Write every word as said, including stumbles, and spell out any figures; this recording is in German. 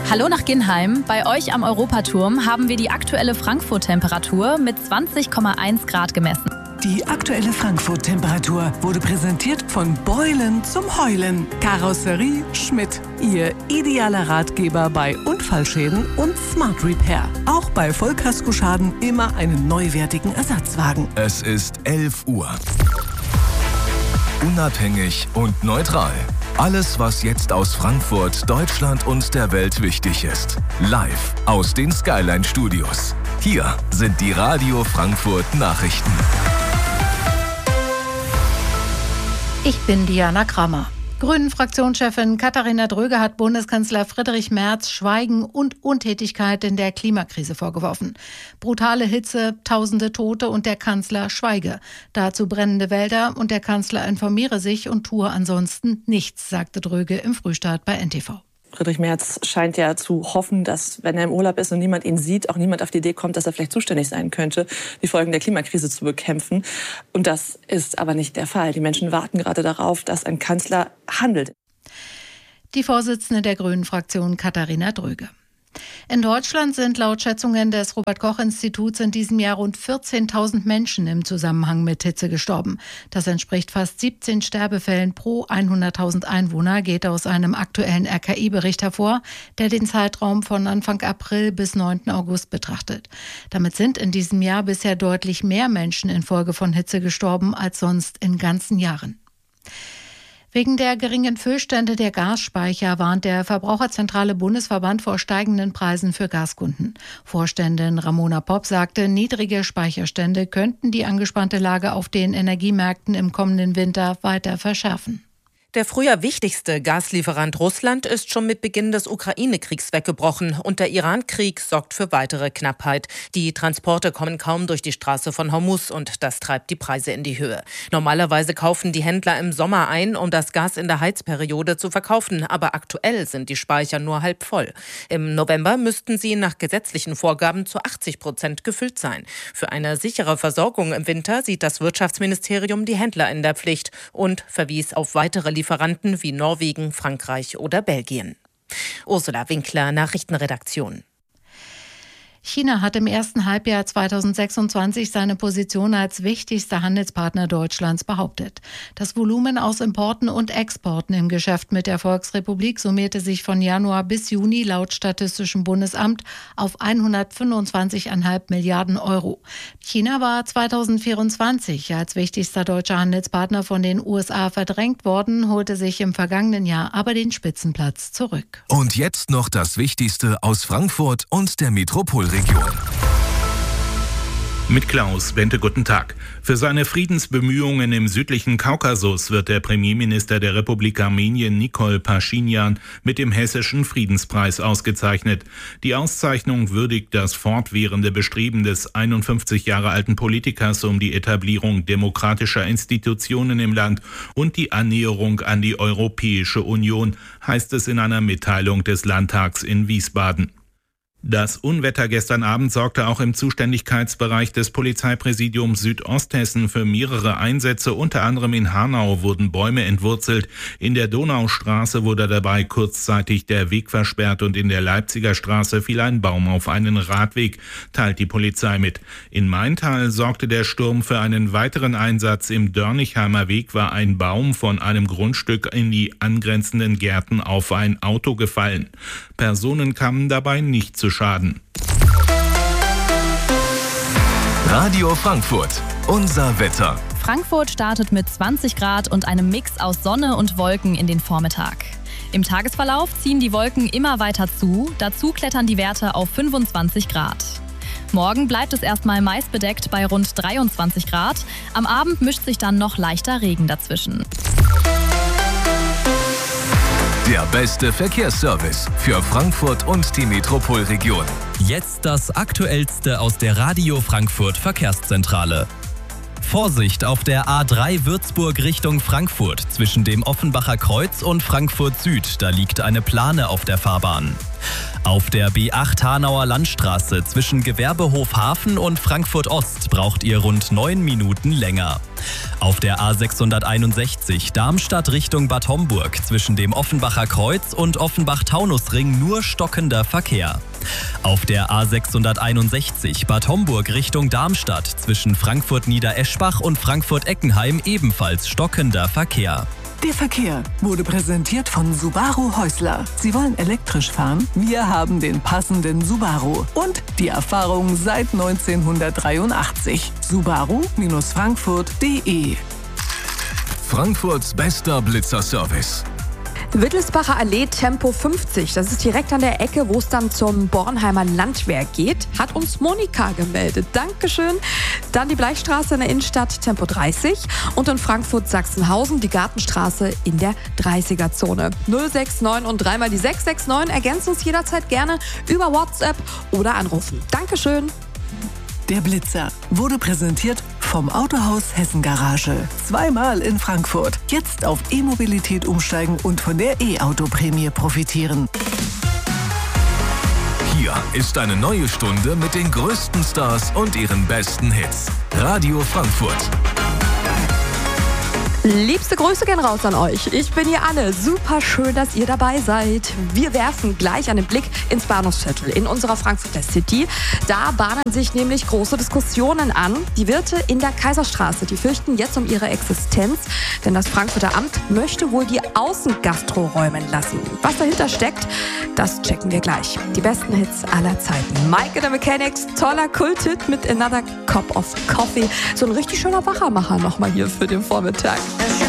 Hallo nach Ginnheim. Bei euch am Europaturm haben wir die aktuelle Frankfurt-Temperatur mit zwanzig Komma eins Grad gemessen. Die aktuelle Frankfurt-Temperatur wurde präsentiert von Beulen zum Heulen. Karosserie Schmidt, Ihr idealer Ratgeber bei Unfallschäden und Smart Repair. Auch bei Vollkaskoschaden immer einen neuwertigen Ersatzwagen. Es ist elf Uhr. Unabhängig und neutral. Alles, was jetzt aus Frankfurt, Deutschland und der Welt wichtig ist. Live aus den Skyline Studios. Hier sind die Radio Frankfurt Nachrichten. Ich bin Diana Kramer. Grünen-Fraktionschefin Katharina Dröge hat Bundeskanzler Friedrich Merz Schweigen und Untätigkeit in der Klimakrise vorgeworfen. Brutale Hitze, tausende Tote und der Kanzler schweige. Dazu brennende Wälder und der Kanzler informiere sich und tue ansonsten nichts, sagte Dröge im Frühstart bei N T V. Friedrich Merz scheint ja zu hoffen, dass, wenn er im Urlaub ist und niemand ihn sieht, auch niemand auf die Idee kommt, dass er vielleicht zuständig sein könnte, die Folgen der Klimakrise zu bekämpfen. Und das ist aber nicht der Fall. Die Menschen warten gerade darauf, dass ein Kanzler handelt. Die Vorsitzende der Grünen-Fraktion Katharina Dröge. In Deutschland sind laut Schätzungen des Robert-Koch-Instituts in diesem Jahr rund vierzehntausend Menschen im Zusammenhang mit Hitze gestorben. Das entspricht fast siebzehn Sterbefällen pro hunderttausend Einwohner, geht aus einem aktuellen R K I-Bericht hervor, der den Zeitraum von Anfang April bis neunten August betrachtet. Damit sind in diesem Jahr bisher deutlich mehr Menschen infolge von Hitze gestorben als sonst in ganzen Jahren. Wegen der geringen Füllstände der Gasspeicher warnt der Verbraucherzentrale Bundesverband vor steigenden Preisen für Gaskunden. Vorständin Ramona Popp sagte, niedrige Speicherstände könnten die angespannte Lage auf den Energiemärkten im kommenden Winter weiter verschärfen. Der früher wichtigste Gaslieferant Russland ist schon mit Beginn des Ukraine-Kriegs weggebrochen und der Iran-Krieg sorgt für weitere Knappheit. Die Transporte kommen kaum durch die Straße von Hormuz und das treibt die Preise in die Höhe. Normalerweise kaufen die Händler im Sommer ein, um das Gas in der Heizperiode zu verkaufen, aber aktuell sind die Speicher nur halb voll. Im November müssten sie nach gesetzlichen Vorgaben zu achtzig Prozent gefüllt sein. Für eine sichere Versorgung im Winter sieht das Wirtschaftsministerium die Händler in der Pflicht und verwies auf weitere Lieferanten wie Norwegen, Frankreich oder Belgien. Ursula Winkler, Nachrichtenredaktion. China hat im ersten Halbjahr zweitausendsechsundzwanzig seine Position als wichtigster Handelspartner Deutschlands behauptet. Das Volumen aus Importen und Exporten im Geschäft mit der Volksrepublik summierte sich von Januar bis Juni laut Statistischem Bundesamt auf hundertfünfundzwanzig Komma fünf Milliarden Euro. China war zweitausendvierundzwanzig als wichtigster deutscher Handelspartner von den U S A verdrängt worden, holte sich im vergangenen Jahr aber den Spitzenplatz zurück. Und jetzt noch das Wichtigste aus Frankfurt und der Metropolregion. Mit Klaus Bente, guten Tag. Für seine Friedensbemühungen im südlichen Kaukasus wird der Premierminister der Republik Armenien Nikol Paschinjan mit dem Hessischen Friedenspreis ausgezeichnet. Die Auszeichnung würdigt das fortwährende Bestreben des einundfünfzig Jahre alten Politikers um die Etablierung demokratischer Institutionen im Land und die Annäherung an die Europäische Union, heißt es in einer Mitteilung des Landtags in Wiesbaden. Das Unwetter gestern Abend sorgte auch im Zuständigkeitsbereich des Polizeipräsidiums Südosthessen für mehrere Einsätze. Unter anderem in Hanau wurden Bäume entwurzelt. In der Donaustraße wurde dabei kurzzeitig der Weg versperrt und in der Leipziger Straße fiel ein Baum auf einen Radweg, teilt die Polizei mit. In Maintal sorgte der Sturm für einen weiteren Einsatz. Im Dörnichheimer Weg war ein Baum von einem Grundstück in die angrenzenden Gärten auf ein Auto gefallen. Personen kamen dabei nicht zu Schaden. Radio Frankfurt, unser Wetter. Frankfurt startet mit zwanzig Grad und einem Mix aus Sonne und Wolken in den Vormittag. Im Tagesverlauf ziehen die Wolken immer weiter zu, dazu klettern die Werte auf fünfundzwanzig Grad. Morgen bleibt es erstmal meist bedeckt bei rund dreiundzwanzig Grad. Am Abend mischt sich dann noch leichter Regen dazwischen. Der beste Verkehrsservice für Frankfurt und die Metropolregion. Jetzt das Aktuellste aus der Radio Frankfurt Verkehrszentrale. Vorsicht auf der A drei Würzburg Richtung Frankfurt zwischen dem Offenbacher Kreuz und Frankfurt Süd. Da liegt eine Plane auf der Fahrbahn. Auf der B acht Hanauer Landstraße zwischen Gewerbehof Hafen und Frankfurt Ost braucht ihr rund neun Minuten länger. Auf der A sechshunderteinundsechzig Darmstadt Richtung Bad Homburg zwischen dem Offenbacher Kreuz und Offenbach-Taunusring nur stockender Verkehr. Auf der A sechshunderteinundsechzig Bad Homburg Richtung Darmstadt zwischen Frankfurt-Niedereschbach und Frankfurt-Eckenheim ebenfalls stockender Verkehr. Der Verkehr wurde präsentiert von Subaru Häusler. Sie wollen elektrisch fahren? Wir haben den passenden Subaru und die Erfahrung seit neunzehnhundertdreiundachtzig. Subaru Frankfurt punkt de. Frankfurts bester Blitzerservice. Wittelsbacher Allee Tempo fünfzig, das ist direkt an der Ecke, wo es dann zum Bornheimer Landwehr geht, hat uns Monika gemeldet. Dankeschön. Dann die Bleichstraße in der Innenstadt Tempo dreißig und in Frankfurt-Sachsenhausen die Gartenstraße in der dreißiger-Zone. null sechs neun und dreimal die sechs sechs neun ergänzen uns jederzeit gerne über WhatsApp oder anrufen. Dankeschön. Der Blitzer wurde präsentiert vom Autohaus Hessen Garage. Zweimal in Frankfurt. Jetzt auf E-Mobilität umsteigen und von der E-Auto-Prämie profitieren. Hier ist eine neue Stunde mit den größten Stars und ihren besten Hits. Radio Frankfurt. Liebste Grüße gehen raus an euch. Ich bin hier Anne. Super schön, dass ihr dabei seid. Wir werfen gleich einen Blick ins Bahnhofsviertel in unserer Frankfurter City. Da bahnen sich nämlich große Diskussionen an. Die Wirte in der Kaiserstraße, die fürchten jetzt um ihre Existenz, denn das Frankfurter Amt möchte wohl die Außengastro räumen lassen. Was dahinter steckt, das checken wir gleich. Die besten Hits aller Zeiten. Mike and the Mechanics, toller Kulthit mit Another Cup of Coffee. So ein richtig schöner Wachermacher nochmal hier für den Vormittag. As you